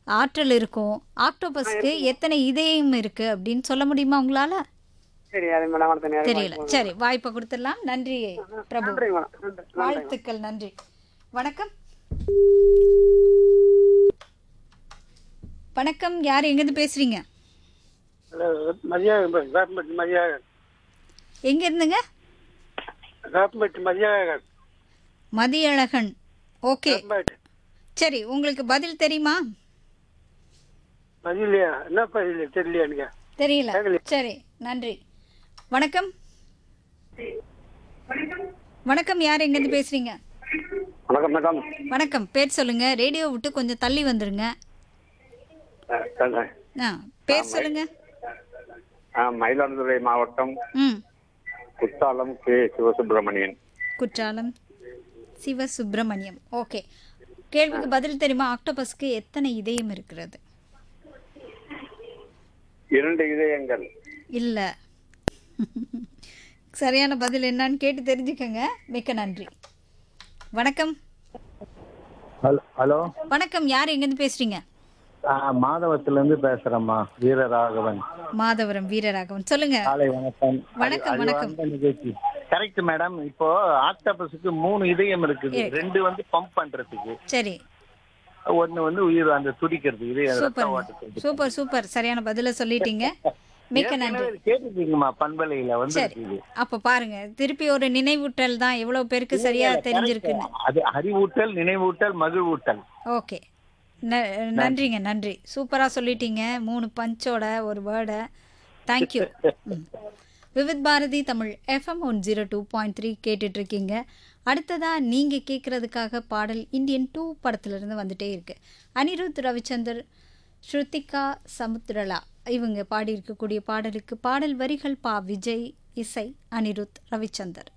ஆற்றல் இருக்கும். ஆக்டோபஸ்க்கு இருக்குங்க. எத்தனை இதயம் இருக்கு அப்படின்னு சொல்ல முடியுமா உங்களால? தெரியாது மேடம். அடுத்த நேரம் தெரியல. வாய்ப்பு சரி, மேடம். வாய்ப்ப குடுத்துடலாம். நன்றி பிரபு. நன்றி மேடம். நன்றி மேடம். வாழ்த்துக்கள். நன்றி. வணக்கம். வணக்கம். யார் எங்கேருந்து பேசுறீங்க? ஹலோ, மதியாகம் காப்பம்பட்டி மதியாகம் எங்க இருந்துங்க? காப்பம்பட்டி மதியாகம் மதியழகன். ஓகே. காப்பம்பட்டி சரி, உங்களுக்கு பதில் தெரியுமா? பதிலையா? என்ன பதில் தெரியலையா எனக்கு? தெரியல. கேட்கலையே. சரி, நன்றி. வணக்கம். வணக்கம். யார் எங்கேருந்து பேசுறீங்க? வணக்கம் மேடம். வணக்கம். பேர் சொல்லுங்க. ரேடியோ விட்டு கொஞ்சம் தள்ளி வந்துருங்க. பேர் சொல்லுங்க. மயிலாடுதுறை மாவட்டம் ம். குத்தாலம் கே சிவசுப்பிரமணியன். குற்றாலம் சிவசுப்பிரமணியம். ஓகே. கேள்விக்கு பதில் தெரியுமா? ஆக்டோபஸ்க்கு எத்தனை இதயம் இருக்கிறது? 2 இதயங்கள். இல்ல. சரியான பதில் என்னன்னு கேட்டு தெரிஞ்சுக்கங்க. மிக்க நன்றி. வணக்கம். ஹலோ, வணக்கம். யார் எங்கேருந்து பேசுறீங்க? மாதவத்திலிருந்து பேசுறேம்மா, வீரராகவன். மாதவரம் வீரராகவன். சொல்லுங்க. காலை வணக்கம். வணக்கம். வணக்கம். Correct madam. இப்போ ஆக்டோபஸுக்கு 3 இதயம் இருக்குது. இருக்கு. 2 வந்து பம்ப் பண்றதுக்கு, சரி, 1 வந்து உயிர் அந்த துடிக்கிறது. இது ரத்த சூப்பர் ஓட்டத்துக்கு. Super super. சரியான பதில சொல்லிட்டீங்க. மிக்க நன்றி. கேட்டுருக்கீங்கம்மா, பண்பலையில வந்து சரி, அப்ப பாருங்க, திருப்பி ஒரு நினைவூட்டல் தான் எவ்வளவு பேருக்கு சரியா தெரிஞ்சிருக்குன்னு. அது அறிவூட்டல், நினைவூட்டல், மகிழ்வூட்டல். ஓகே. நன்றிங்க. நன்றி. சூப்பரா சொல்லிட்டீங்க. 3 பஞ்சோட ஒரு வேர்டை. தேங்க்யூ. விவித் பாரதி தமிழ் FM 102.3 கேட்டுட்டு இருக்கீங்க. அடுத்ததா நீங்க கேட்கறதுக்காக பாடல் இந்தியன் 2 படத்திலிருந்து வந்துட்டே இருக்கு. அனிருத் ரவிச்சந்தர், ஸ்ருதிகா சமுத்ரலா இவங்க பாடியிருக்கக்கூடிய பாடலுக்கு பாடல் வரிகள் பா. விஜய், இசை அனிருத் ரவிச்சந்தர்.